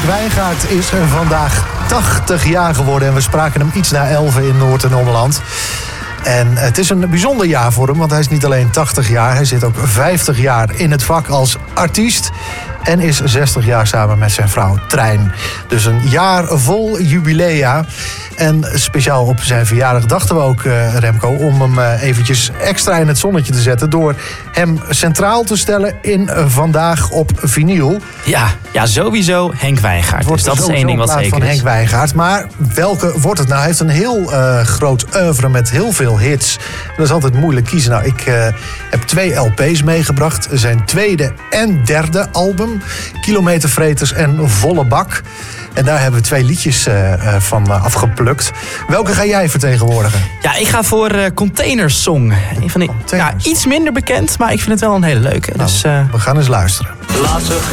Wijngaard is vandaag 80 jaar geworden. En we spraken hem iets na 11 in Noord- en Ommeland. En het is een bijzonder jaar voor hem, want hij is niet alleen 80 jaar... hij zit ook 50 jaar in het vak als artiest... en is 60 jaar samen met zijn vrouw Trein. Dus een jaar vol jubilea. En speciaal op zijn verjaardag dachten we ook, Remco... om hem eventjes extra in het zonnetje te zetten... door hem centraal te stellen in Vandaag op Vinyl. Ja, sowieso Henk Wijngaard. Dus dat is één ding wat zeker van is. Henk Wijngaard. Maar welke wordt het nou? Hij heeft een heel groot oeuvre met heel veel hits. Dat is altijd moeilijk kiezen. Nou, ik heb 2 LP's meegebracht. Zijn tweede en derde album. Kilometervreters en Volle Bak. En daar hebben we 2 liedjes van afgeplukt. Welke ga jij vertegenwoordigen? Ja, ik ga voor Containersong. Een van die, iets minder bekend, maar ik vind het wel een hele leuke. Nou, dus, we gaan eens luisteren. Laat ze